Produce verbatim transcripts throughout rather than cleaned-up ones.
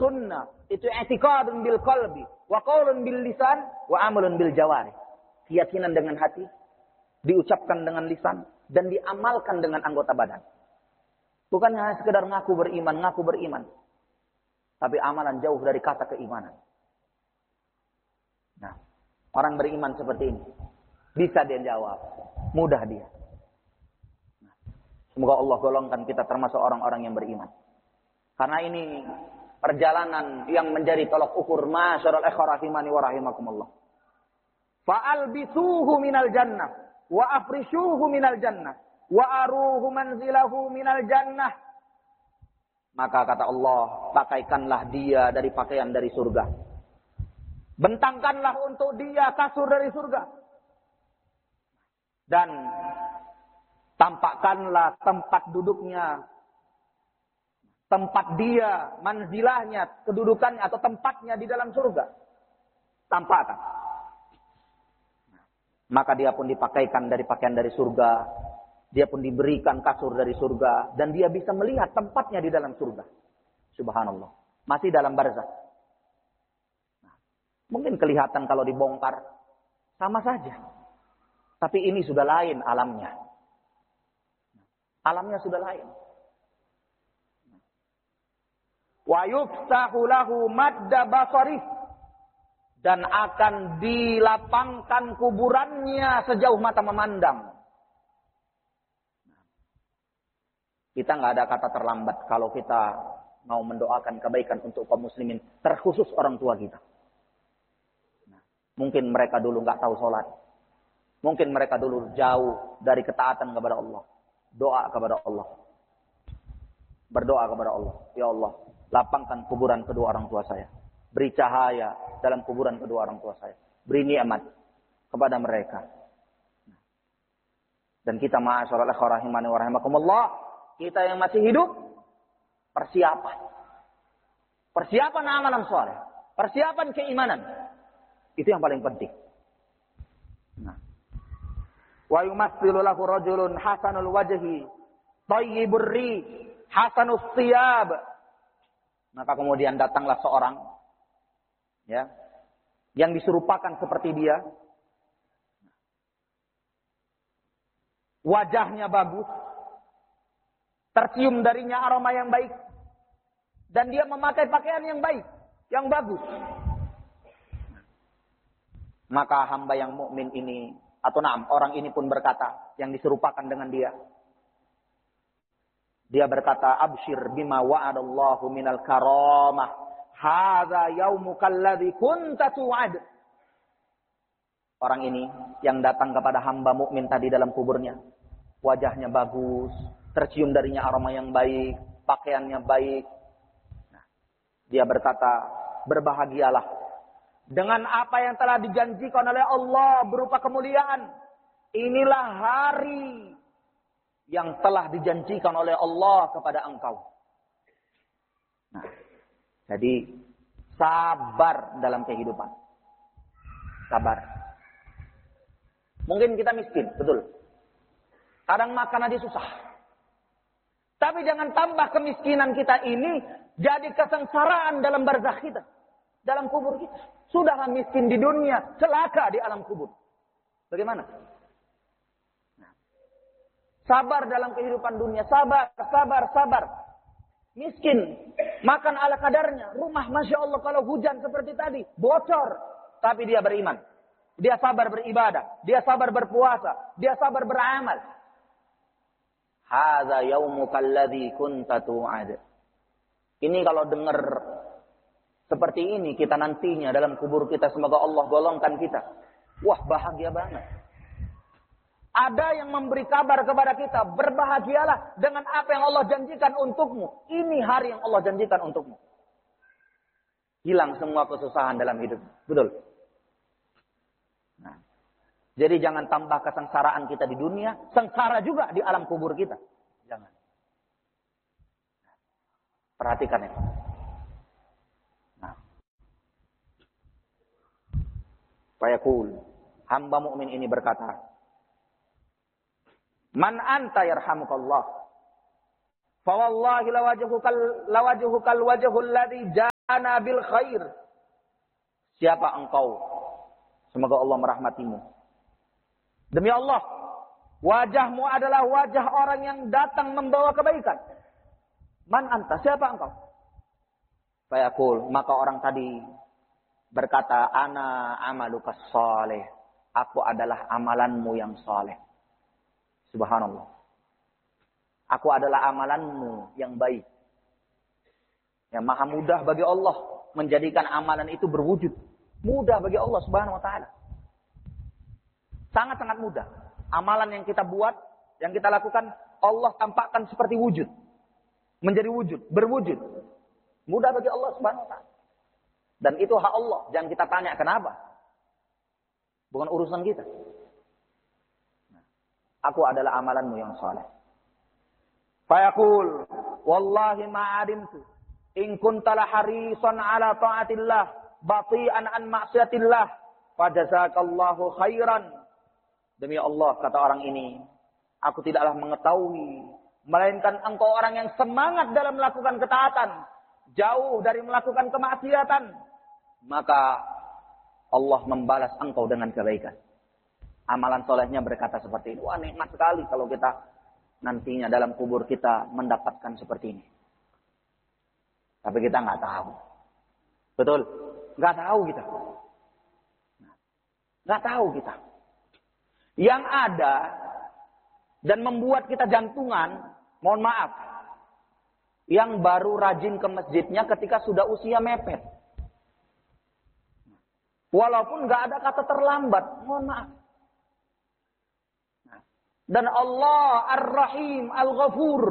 sunnah itu i'tiqadun bil qalbi wa qaulun bil lisan wa amalun bil jawarih. Keyakinan dengan hati, diucapkan dengan lisan dan diamalkan dengan anggota badan. Bukan hanya sekedar ngaku beriman, ngaku beriman. Tapi amalan jauh dari kata keimanan. Nah, orang beriman seperti ini. Bisa dia jawab. Mudah dia. Nah, semoga Allah golongkan kita termasuk orang-orang yang beriman. Karena ini perjalanan yang menjadi tolak ukur masyarul ikhwah rahimani wa rahimakumullah. Fa'albisuhu minal jannah wa afrishuhu minal jannah wa aruhu manzilahu minal jannah. Maka kata Allah, pakaikanlah dia dari pakaian dari surga. Bentangkanlah untuk dia kasur dari surga. Dan tampakkanlah tempat duduknya, tempat dia, manzilahnya, kedudukannya atau tempatnya di dalam surga. Tampakkan. Maka dia pun dipakaikan dari pakaian dari surga. Dia pun diberikan kasur dari surga. Dan dia bisa melihat tempatnya di dalam surga. Subhanallah. Masih dalam barzakh. Nah, mungkin kelihatan kalau dibongkar. Sama saja. Tapi ini sudah lain alamnya. Alamnya sudah lain. Wa yuftahu lahu madda basarih. Dan akan dilapangkan kuburannya sejauh mata memandang. Kita nggak ada kata terlambat kalau kita mau mendoakan kebaikan untuk kaum muslimin, terkhusus orang tua kita. Nah, mungkin mereka dulu nggak tahu sholat, mungkin mereka dulu jauh dari ketaatan kepada Allah. Doa kepada Allah, berdoa kepada Allah. Ya Allah, lapangkan kuburan kedua orang tua saya, beri cahaya dalam kuburan kedua orang tua saya, beri nikmat kepada mereka. Dan kita ma'asyiral ikhwah rahimani wa rahimakumullah, kita yang masih hidup, persiapan. Persiapan amalan saleh, persiapan keimanan. Itu yang paling penting. Nah. Wa yumassilu lahu rajulun hasanul wajhi, thayyibur rih, hasanus thiyab. Maka kemudian datanglah seorang ya, yang diserupakan seperti dia. Wajahnya bagus, tercium darinya aroma yang baik, dan dia memakai pakaian yang baik, yang bagus. Maka hamba yang mukmin ini, atau naam, orang ini pun berkata, yang diserupakan dengan dia. Dia berkata, abshir bima wa'adallahu minal karamah. Hadza yaumukal ladzi kunta tu'ad. Orang ini yang datang kepada hamba mukmin tadi dalam kuburnya, wajahnya bagus, tercium darinya aroma yang baik, pakaiannya baik. Nah, dia berkata, berbahagialah dengan apa yang telah dijanjikan oleh Allah berupa kemuliaan. Inilah hari yang telah dijanjikan oleh Allah kepada engkau. Nah, jadi sabar dalam kehidupan. Sabar. Mungkin kita miskin, betul. Kadang makan aja susah. Tapi jangan tambah kemiskinan kita ini jadi kesengsaraan dalam barzakh kita, dalam kubur kita. Sudahlah miskin di dunia, celaka di alam kubur. Bagaimana? Sabar dalam kehidupan dunia, sabar, sabar, sabar. Miskin, makan ala kadarnya. Rumah, Masya Allah, kalau hujan seperti tadi, bocor. Tapi dia beriman. Dia sabar beribadah. Dia sabar berpuasa. Dia sabar beramal. Hadza yaumukal ladzi kunta tu'ad. Ini kalau dengar seperti ini kita nantinya dalam kubur kita, semoga Allah golongkan kita. Wah, bahagia banget. Ada yang memberi kabar kepada kita, berbahagialah dengan apa yang Allah janjikan untukmu. Ini hari yang Allah janjikan untukmu. Hilang semua kesusahan dalam hidup. Betul. Nah, jadi jangan tambah kesengsaraan kita di dunia, sengsara juga di alam kubur kita. Jangan. Perhatikan itu. Nah. Fayaqul, hamba mukmin ini berkata, man anta yarhamukallah. Fa wallahi lawajhukal lawajhukal wajhul ladzi ana bil khair. Siapa engkau? Semoga Allah merahmatimu. Demi Allah, wajahmu adalah wajah orang yang datang membawa kebaikan. Man anta? Siapa engkau? Fayaqul, maka orang tadi berkata, ana amalukas saleh. Aku adalah amalanmu yang saleh. Subhanallah. Aku adalah amalanmu yang baik. Yang maha mudah bagi Allah menjadikan amalan itu berwujud. Mudah bagi Allah Subhanahu wa taala. Sangat-sangat mudah. Amalan yang kita buat, yang kita lakukan, Allah tampakkan seperti wujud. Menjadi wujud, berwujud. Mudah bagi Allah Subhanahu wa taala. Dan itu hak Allah, jangan kita tanya kenapa. Bukan urusan kita. Aku adalah amalanmu yang saleh. Fayaqul, wallahi ma'adimtu in kunta la harisan ala ta'atillah bati'an an ma'siyatillah fajazakallahu khairan. Demi Allah, kata orang ini, aku tidaklah mengetahui melainkan engkau orang yang semangat dalam melakukan ketaatan, jauh dari melakukan kemaksiatan, maka Allah membalas engkau dengan kebaikan. Amalan solehnya berkata seperti ini. Wah, nikmat sekali kalau kita nantinya dalam kubur kita mendapatkan seperti ini. Tapi kita nggak tahu. Betul? Nggak tahu kita. Nggak tahu kita. Yang ada dan membuat kita jantungan, mohon maaf, yang baru rajin ke masjidnya ketika sudah usia mepet. Walaupun nggak ada kata terlambat, mohon maaf. Dan Allah Ar-Rahim Al-Ghafur.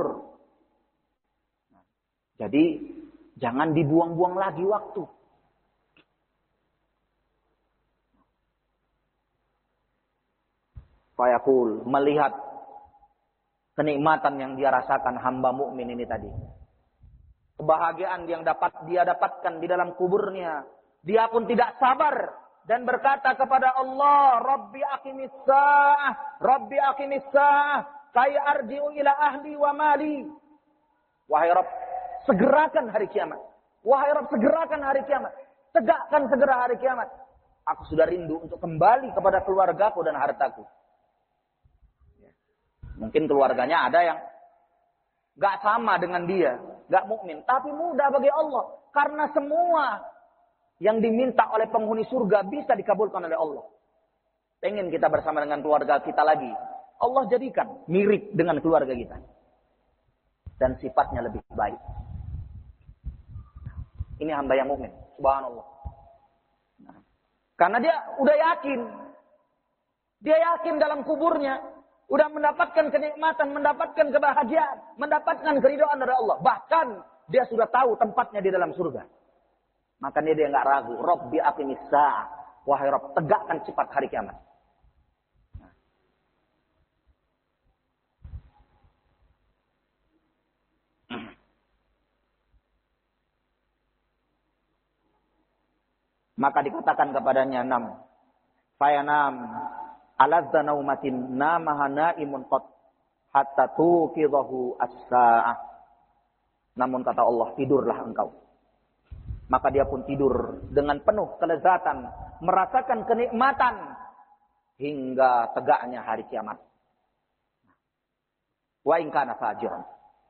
Jadi jangan dibuang-buang lagi waktu. Fayaqul, melihat kenikmatan yang dia rasakan hamba mukmin ini tadi. Kebahagiaan yang dapat dia dapatkan di dalam kuburnya. Dia pun tidak sabar dan berkata kepada Allah, Rabbi aqimis sa'ah, Rabbi aqimis sa'ah, kaya arji'u ila ahli wa mali. Wahai Rabb, segerakan hari kiamat. Wahai Rabb, segerakan hari kiamat. Tegakkan segera hari kiamat. Aku sudah rindu untuk kembali kepada keluargaku dan hartaku. Mungkin keluarganya ada yang gak sama dengan dia, gak mukmin, tapi mudah bagi Allah. Karena semua yang diminta oleh penghuni surga bisa dikabulkan oleh Allah. Pengen kita bersama dengan keluarga kita lagi, Allah jadikan mirip dengan keluarga kita. Dan sifatnya lebih baik. Ini hamba yang mukmin, subhanallah. Nah, karena dia udah yakin. Dia yakin dalam kuburnya. Udah mendapatkan kenikmatan, mendapatkan kebahagiaan. Mendapatkan keridhaan dari Allah. Bahkan dia sudah tahu tempatnya di dalam surga. Makanya dia nggak ragu. Rabbi aqimis sa'ah. Wahai Rabb, tegakkan cepat hari kiamat. Nah. Maka dikatakan kepadanya, nam. Fayanam. Alazza naumatin namaha naimun qat. Hatta tuqidahu as-sa'ah. Namun kata Allah, tidurlah engkau. Maka dia pun tidur dengan penuh kelezatan, merasakan kenikmatan hingga tegaknya hari kiamat. Wa in kana fajiran.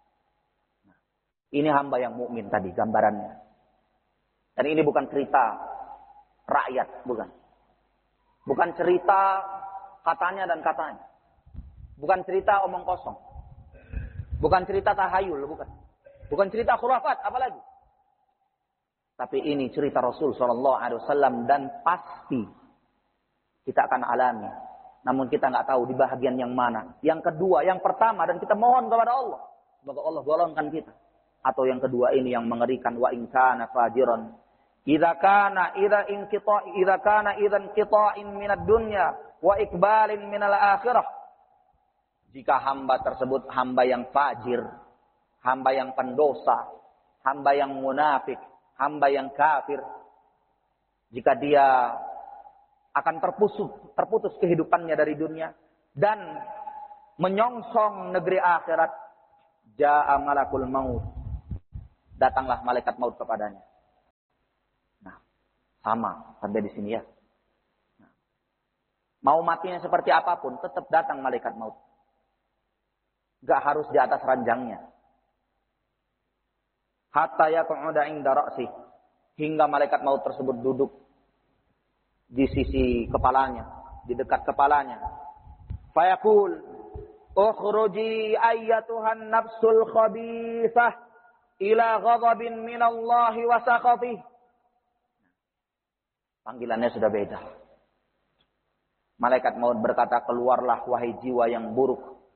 Ini hamba yang mukmin tadi gambarannya. Dan ini bukan cerita rakyat, bukan. Bukan cerita katanya dan katanya. Bukan cerita omong kosong. Bukan cerita tahayul, bukan. Bukan cerita khurafat, apalagi. Tapi ini cerita Rasul shallallahu alaihi wasallam dan pasti kita akan alami. Namun kita nggak tahu di bahagian yang mana. Yang kedua, yang pertama, dan kita mohon kepada Allah. Semoga Allah golongkan kita. Atau yang kedua ini yang mengerikan, wa in kana fajiran. Idza kana idza inqita idza kana idzan qita'in minad dunya wa iqbalin minal akhirah. Jika hamba tersebut hamba yang fajir, hamba yang pendosa, hamba yang munafik, hamba yang kafir, jika dia akan terputus, terputus kehidupannya dari dunia dan menyongsong negeri akhirat, ja'a malakul maut, datanglah malaikat maut kepadanya. Nah, sama sampai di sini ya. Nah, mau matinya seperti apapun, tetap datang malaikat maut. Gak harus di atas ranjangnya. Hatta yaq'uda 'inda ra'si, hingga malaikat maut tersebut duduk di sisi kepalanya, di dekat kepalanya. Fayaqul, ukhruji ayyatuhan nafsul khabithah ila ghadabin minallahi wa sakhatih. Panggilannya sudah beda. Malaikat maut berkata, keluarlah wahai jiwa yang buruk,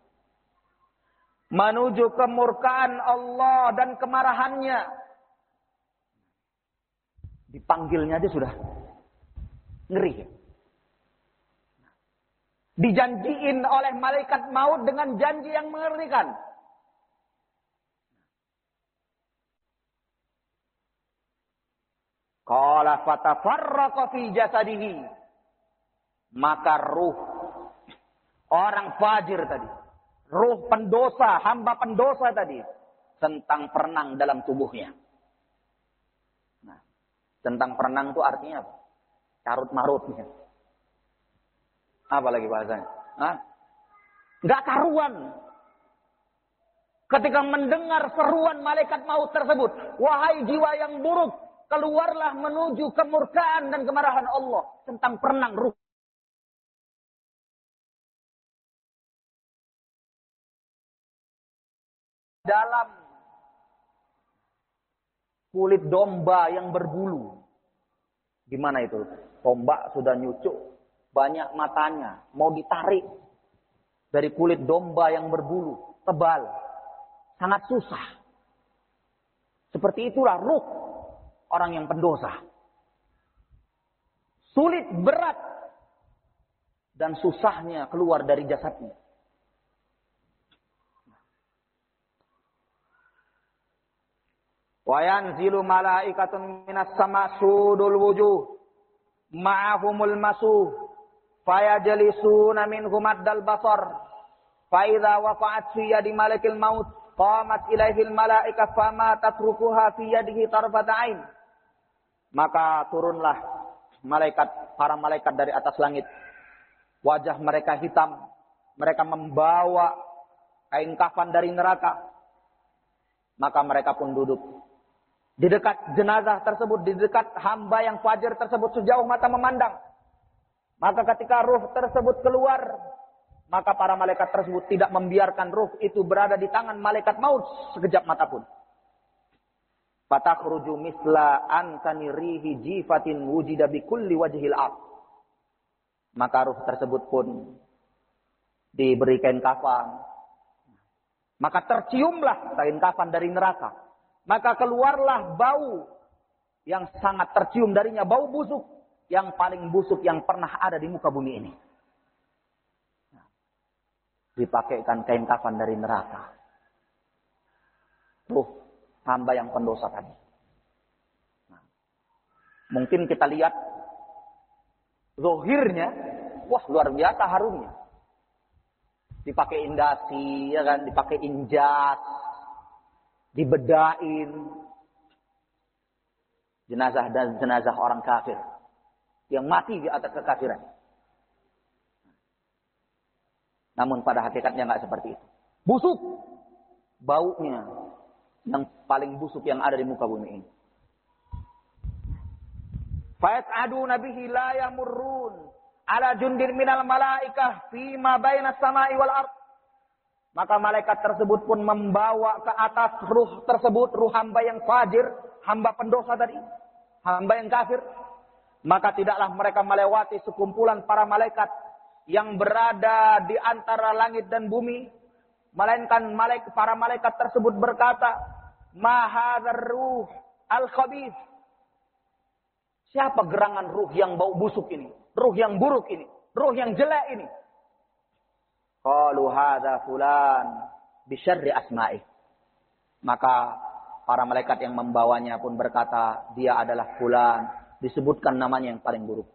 menuju kemurkaan Allah dan kemarahannya. Dipanggilnya dia sudah ngeri. Dijanjiin oleh malaikat maut dengan janji yang mengerikan. Qala fatafarraqa fi jasadihi. Maka ruh orang fajir tadi, ruh pendosa, hamba pendosa tadi, centang perenang dalam tubuhnya. Nah, centang perenang itu artinya apa? Carut marutnya. Apa lagi bahasanya? Hah? Nggak karuan. Ketika mendengar seruan malaikat maut tersebut, wahai jiwa yang buruk, keluarlah menuju kemurkaan dan kemarahan Allah. Centang perenang ruh. Dalam kulit domba yang berbulu. Gimana itu? Domba sudah nyucuk, banyak matanya, mau ditarik dari kulit domba yang berbulu, tebal, sangat susah. Seperti itulah ruh orang yang pendosa. Sulit, berat, dan susahnya keluar dari jasadnya. Wa yanzilu malaikatun minas sama sudul wujuh ma'ahumul masuh fayajlisuna minhum addal basar fa idza waqa'at fi yadi malikil maut qamat ilaihil malaika fama tatrukuha fi yadihi tarfata ain. Maka turunlah malaikat, para malaikat dari atas langit. Wajah mereka hitam, mereka membawa kain kafan dari neraka. Maka mereka pun duduk di dekat jenazah tersebut, di dekat hamba yang fajir tersebut sejauh mata memandang. Maka ketika ruh tersebut keluar, maka para malaikat tersebut tidak membiarkan ruh itu berada di tangan malaikat maut sekejap mata pun. Fatakhruju misla antani rihi jifatin wujida bi kulli wajhil ard. Maka ruh tersebut pun diberi kain kafan. Maka terciumlah kain kafan dari neraka. Maka keluarlah bau yang sangat tercium darinya, bau busuk, yang paling busuk yang pernah ada di muka bumi ini. Dipakaikan kain kafan dari neraka. Ruh hamba yang pendosa tadi. Nah, mungkin kita lihat zohirnya, wah luar biasa harumnya. Dipakai indasi, ya kan, dipakai injas, dibedain. Jenazah dan jenazah orang kafir yang mati di atas kekafiran. Namun pada hakikatnya nggak seperti itu. Busuk baunya, yang paling busuk yang ada di muka bumi ini. Fayat'aduna bihi la yamurrun ala jundir minal malaikah fima baina samai wal ard. Maka malaikat tersebut pun membawa ke atas ruh tersebut, ruh hamba yang fajir, hamba pendosa tadi, hamba yang kafir. Maka tidaklah mereka melewati sekumpulan para malaikat yang berada di antara langit dan bumi, melainkan malaikat, para malaikat tersebut berkata, ma hadzal ruh al-khabith. Siapa gerangan ruh yang bau busuk ini? Ruh yang buruk ini? Ruh yang jelek ini? Qalu hadza fulan bi syarri asma'i. Maka para malaikat yang membawanya pun berkata, dia adalah fulan, disebutkan namanya yang paling buruk.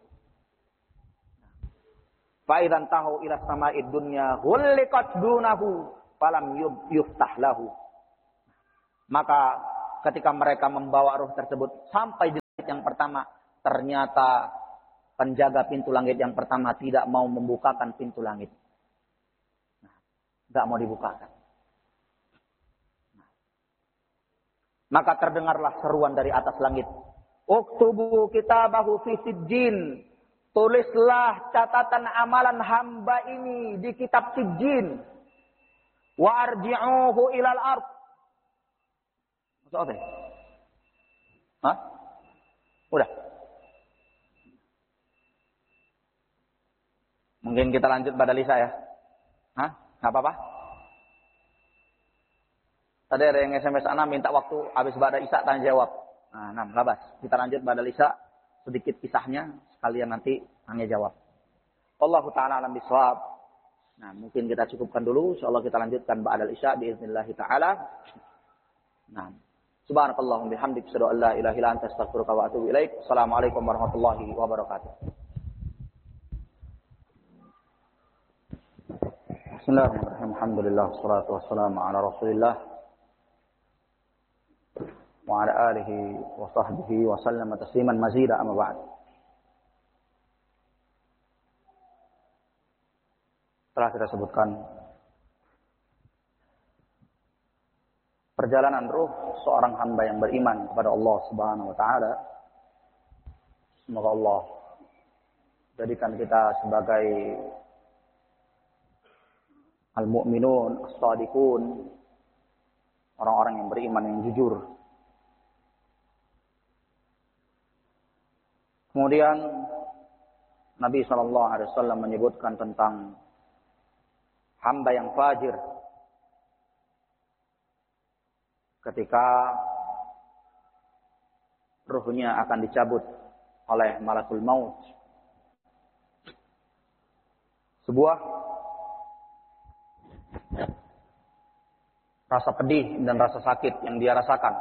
Fa idzan tahu ila sama'id dunya ghulliqat dunahu falam yuftah lahu. Maka ketika mereka membawa ruh tersebut sampai di yang pertama, ternyata penjaga pintu langit yang pertama tidak mau membukakan pintu langit. Nah, tidak mau dibukakan. Nah, maka terdengarlah seruan dari atas langit. Uktubu kitabahu fi sijjin. Tulislah catatan amalan hamba ini di kitab sijjin. Wa arji'uhu ilal ard. Maksudnya? Hah? Udah. Mungkin kita lanjut pada Lisa ya. Hah? Nggak apa-apa? Tadi ada yang S M S Ana minta waktu habis pada Isya tanya jawab. Nah, enam, labas. Kita lanjut pada Lisa. Sedikit kisahnya. Sekalian nanti tanya jawab. Wallahu ta'ala alam bisawab. Nah, mungkin kita cukupkan dulu. InsyaAllah kita lanjutkan ba'da Isya biiznillah ta'ala. Nah, subhanakallahumma bihamdik asyhadu an la ilaha illa anta astaghfiruka wa atubu ilaik. Assalamualaikum warahmatullahi wabarakatuh. Bismillahirrahmanirrahim. Alhamdulillah wassalatu wassalamu ala Rasulillah wa ala alihi wa sahbihi wa sallama tasliman mazida amma ba'd. Telah kita sebutkan perjalanan ruh seorang hamba yang beriman kepada Allah Subhanahu wa taala. Semoga Allah jadikan kita sebagai al-mu'minun, as-sadiqun, orang-orang yang beriman yang jujur. Kemudian Nabi shallallahu alaihi wasallam menyebutkan tentang hamba yang fajir ketika ruhnya akan dicabut oleh malakul maut. Sebuah rasa pedih dan rasa sakit yang dia rasakan.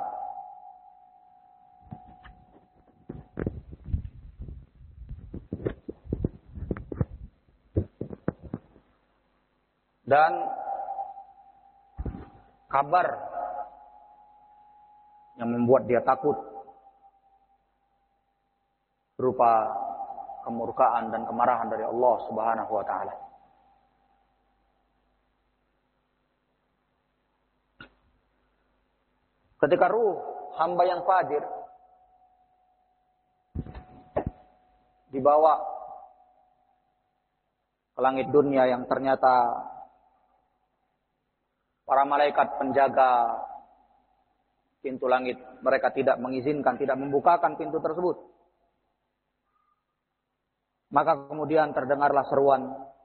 Dan kabar yang membuat dia takut berupa kemurkaan dan kemarahan dari Allah Subhanahu wa taala. Ketika ruh hamba yang fajir dibawa ke langit dunia yang ternyata para malaikat penjaga pintu langit mereka tidak mengizinkan, tidak membukakan pintu tersebut. Maka kemudian terdengarlah seruan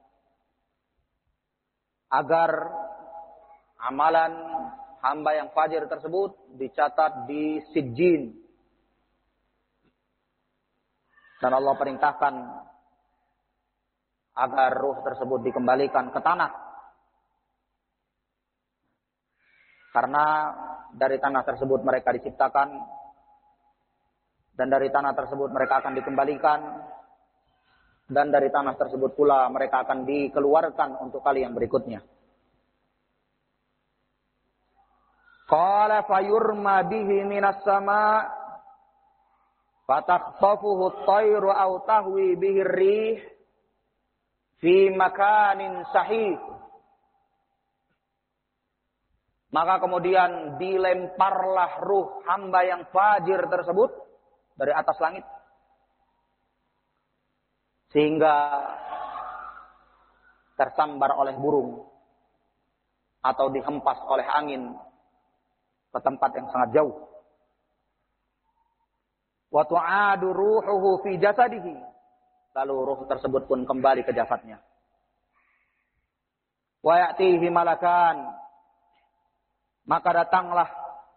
agar amalan hamba yang fajir tersebut dicatat di sijjin. Dan Allah perintahkan agar ruh tersebut dikembalikan ke tanah. Karena dari tanah tersebut mereka diciptakan. Dan dari tanah tersebut mereka akan dikembalikan. Dan dari tanah tersebut pula mereka akan dikeluarkan untuk kali yang berikutnya. Qala fayurma bihi minas sama fatakhtafuhu at-tayru aw tahwi bihi ar-rih fi makanin sahih. Maka kemudian dilemparlah ruh hamba yang fajir tersebut dari atas langit sehingga tersambar oleh burung atau dihempas oleh angin ke tempat yang sangat jauh. Wa tu'adu ruhuhu fi jasadihi. Lalu ruh tersebut pun kembali ke jasadnya. Wa ya'tihi malakan. Maka datanglah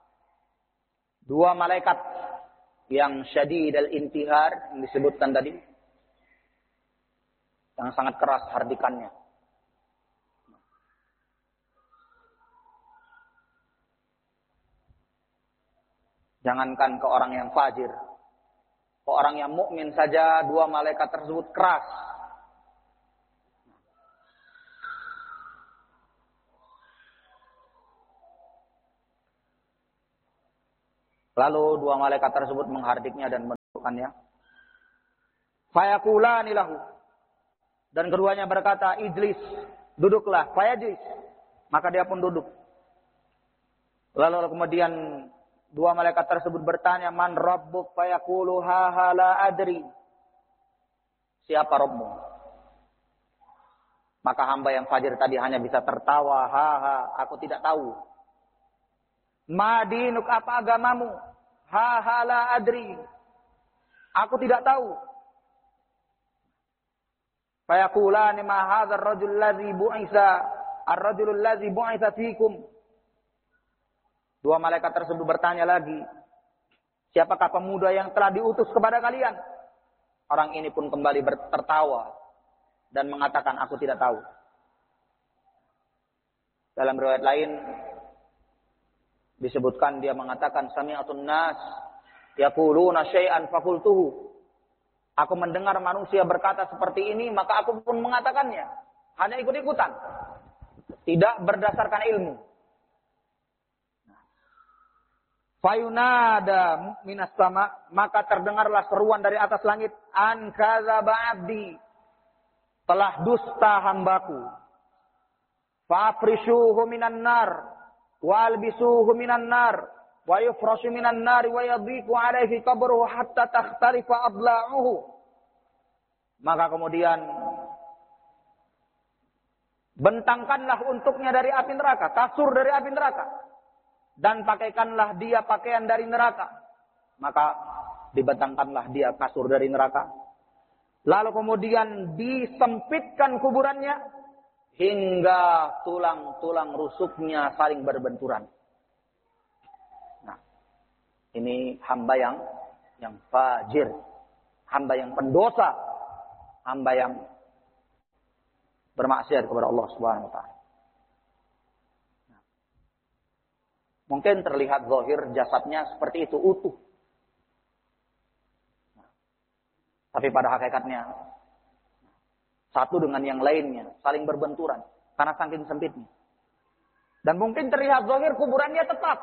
dua malaikat yang syadid al-intihar yang disebutkan tadi. Yang sangat keras hardikannya. Jangankan ke orang yang fajir. Ke orang yang mukmin saja dua malaikat tersebut keras. Lalu dua malaikat tersebut menghardiknya dan menundukkannya. Fayaqulani lahu. Dan keduanya berkata, "Ijlis, duduklah." Fayajlis. Maka dia pun duduk. Lalu kemudian dua malaikat tersebut bertanya, "Man rabbuk?" Fayaqulu, "Ha ha la adri." Siapa Rabbmu? Maka hamba yang fajir tadi hanya bisa tertawa, "Ha ha, aku tidak tahu." "Ma dinuk, apa agamamu?" "Ha ha la adri." Aku tidak tahu. Fayaqulani ma hadzal rajul ladzi bu'itsa ar-rajul ladzi bu'itsa fikum. Dua malaikat tersebut bertanya lagi, "Siapakah pemuda yang telah diutus kepada kalian?" Orang ini pun kembali tertawa dan mengatakan, "Aku tidak tahu." Dalam riwayat lain disebutkan dia mengatakan, "Sami'atun nas yaquluna syai'an faqultuhu." Aku mendengar manusia berkata seperti ini, maka aku pun mengatakannya. Hanya ikut-ikutan. Tidak berdasarkan ilmu. Fayunada minas sama, maka terdengarlah seruan dari atas langit, "An kadzaba 'abdi." Telah dusta hambaku. Fa'frishuhu minan nar, walbisuhu minan nar, wa yufrashu minan nar wa yadhiqu 'alaihi qabruhu hatta takhtarifa adla'uhu. Maka kemudian bentangkanlah untuknya dari api neraka, kasur dari api neraka, dan pakaikanlah dia pakaian dari neraka. Maka dibentangkanlah dia kasur dari neraka. Lalu kemudian disempitkan kuburannya hingga tulang-tulang rusuknya saling berbenturan. Nah, ini hamba yang yang fajir, hamba yang pendosa, hamba yang bermaksiat kepada Allah Subhanahu wa taala. Mungkin terlihat zahir jasadnya seperti itu, utuh. Tapi pada hakikatnya satu dengan yang lainnya saling berbenturan karena saking sempitnya. Dan mungkin terlihat zahir kuburannya tetap,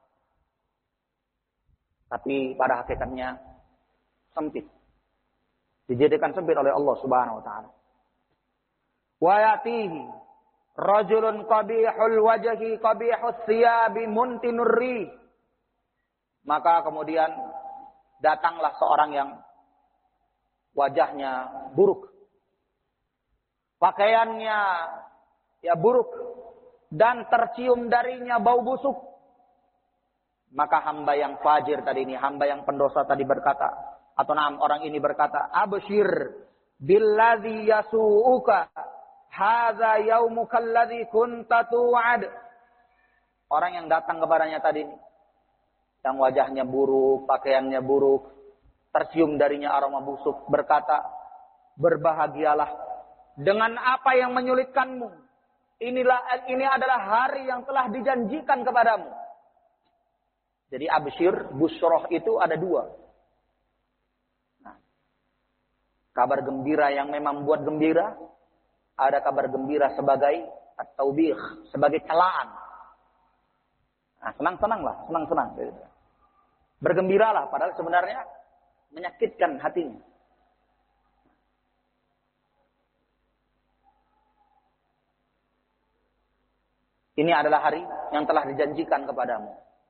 tapi pada hakikatnya sempit. Dijadikan sempit oleh Allah Subhanahu wa taala. Wa yatihi rajulun qabihul wajhi qabihus thiyabi muntinur rih. Maka kemudian datanglah seorang yang wajahnya buruk, pakaiannya ya buruk, dan tercium darinya bau busuk. Maka hamba yang fajir tadi ini, hamba yang pendosa tadi berkata, atau nam orang ini berkata, "Abshir billadzi yasu'uka, hadza yaumuka alladzi kunta tu'ad." Orang yang datang kepadanya tadi ini, yang wajahnya buruk, pakaiannya buruk, tercium darinya aroma busuk, berkata, "Berbahagialah dengan apa yang menyulitkanmu. Inilah ini adalah hari yang telah dijanjikan kepadamu." Jadi absyir, busroh itu ada dua. Nah, kabar gembira yang memang buat gembira, ada kabar gembira sebagai at-taubih, sebagai celaan. Nah, senang-senanglah, senang-senang. Bergembiralah, padahal sebenarnya menyakitkan hatinya. Ini adalah hari yang telah dijanjikan kepadamu.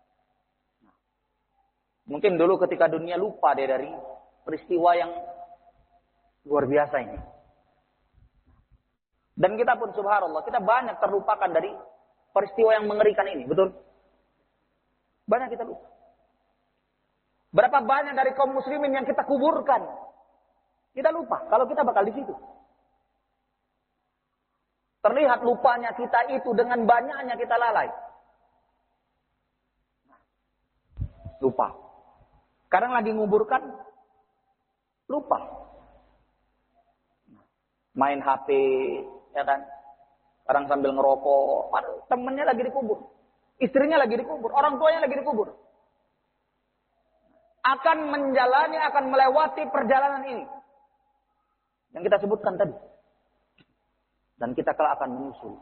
Mungkin dulu ketika dunia lupa dia dari peristiwa yang luar biasa ini. Dan kita pun subhanallah, kita banyak terlupakan dari peristiwa yang mengerikan ini, betul? Banyak kita lupa. Berapa banyak dari kaum muslimin yang kita kuburkan. Kita lupa kalau kita bakal di situ. Terlihat lupanya kita itu dengan banyaknya kita lalai. Lupa. Kadang lagi nguburkan, lupa. Main H P, ya kan? Kadang sambil ngerokok, temennya lagi dikubur. Istrinya lagi dikubur, orang tuanya lagi dikubur. Akan menjalani, akan melewati perjalanan ini. Yang kita sebutkan tadi. Dan kita kelak akan menyusul.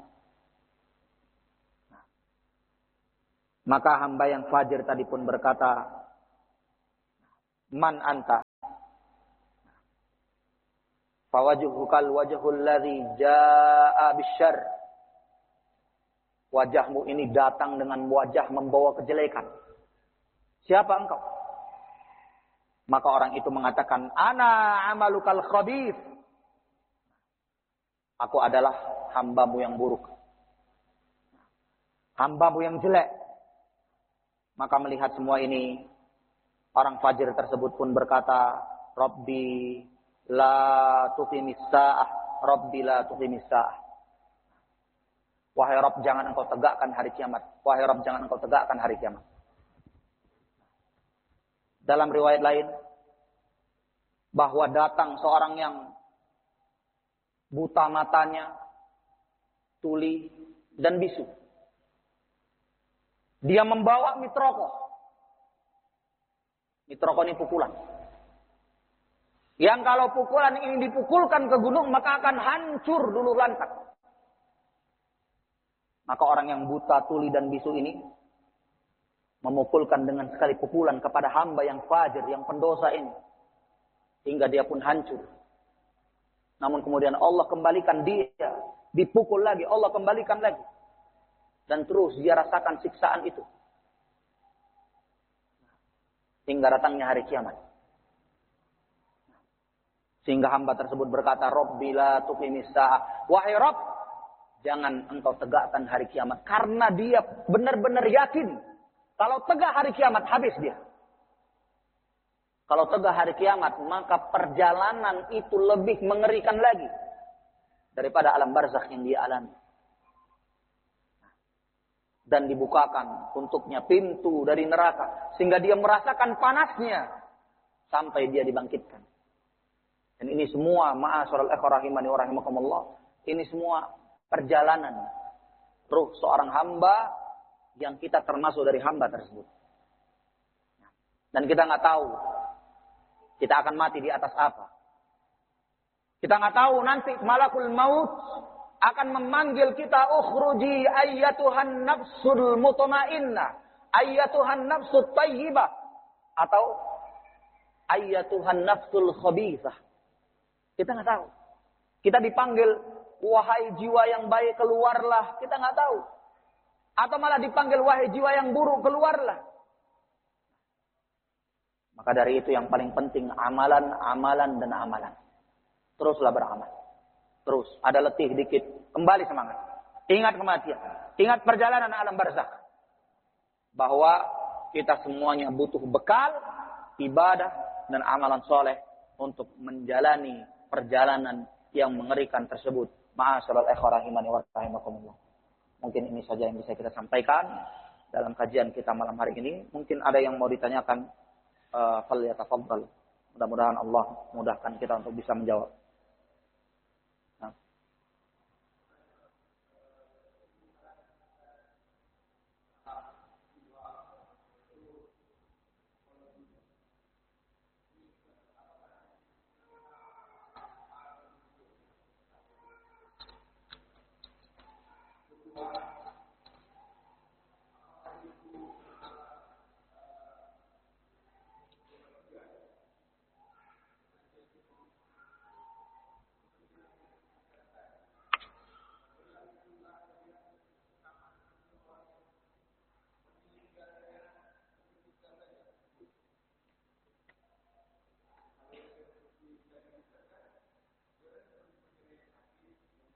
Nah. Maka hamba yang fajir tadi pun berkata, Man anta? Fawajhukal wajhul ladzi jaa bisyarr. Wajahmu ini datang dengan wajah membawa kejelekan. Siapa engkau? Maka orang itu mengatakan, ana amalukal khabith. Aku adalah hambamu yang buruk. Hambamu yang jelek. Maka melihat semua ini, orang fajir tersebut pun berkata, Rabbi la tuqimis sa'ah, Rabbi la tuqimis sa'ah. Wahai Rabb, jangan engkau tegakkan hari kiamat. Wahai Rabb, jangan engkau tegakkan hari kiamat. Dalam riwayat lain, bahwa datang seorang yang buta matanya, tuli, dan bisu. Dia membawa mitroko. Mitroko ini pukulan. Yang kalau pukulan ini dipukulkan ke gunung, maka akan hancur dulu lantak. Maka orang yang buta, tuli, dan bisu ini memukulkan dengan sekali pukulan kepada hamba yang fajir, yang pendosa ini. Hingga dia pun hancur. Namun kemudian Allah kembalikan dia. Dipukul lagi, Allah kembalikan lagi. Dan terus dia rasakan siksaan itu. Hingga datangnya hari kiamat. Sehingga hamba tersebut berkata, Rabbi la tuqimis sa'ah. Wahai Rabb, jangan engkau tegakkan hari kiamat. Karena dia benar-benar yakin. Kalau tegak hari kiamat, habis dia. Kalau tegak hari kiamat, maka perjalanan itu lebih mengerikan lagi. Daripada alam barzakh yang dia alami. Dan dibukakan untuknya pintu dari neraka. Sehingga dia merasakan panasnya. Sampai dia dibangkitkan. Dan ini semua, ma'asyiral ikhwah rahimani wa rahimakumullah. Ini semua perjalanan ruh seorang hamba yang kita termasuk dari hamba tersebut. Dan kita nggak tahu kita akan mati di atas apa. Kita nggak tahu nanti malakul maut akan memanggil kita, ukhruji ayyatuhan nafsul mutmainnah, ayyatuhan nafsut tayyibah, atau ayyatuhan nafsul khabithah. Kita nggak tahu. Kita dipanggil, wahai jiwa yang baik keluarlah. Kita nggak tahu. Atau malah dipanggil, wahai jiwa yang buruk keluarlah. Maka dari itu yang paling penting amalan, amalan dan amalan. Teruslah beramal. Terus ada letih dikit, kembali semangat. Ingat kematian, ingat perjalanan alam barzakh. Bahwa kita semuanya butuh bekal, ibadah dan amalan soleh untuk menjalani perjalanan yang mengerikan tersebut. Ma'asyiral ikhwah rahimani wa rahimakumullah. Mungkin ini saja yang bisa kita sampaikan dalam kajian kita malam hari ini. Mungkin ada yang mau ditanyakan, falyatafaddal. Mudah-mudahan Allah mudahkan kita untuk bisa menjawab.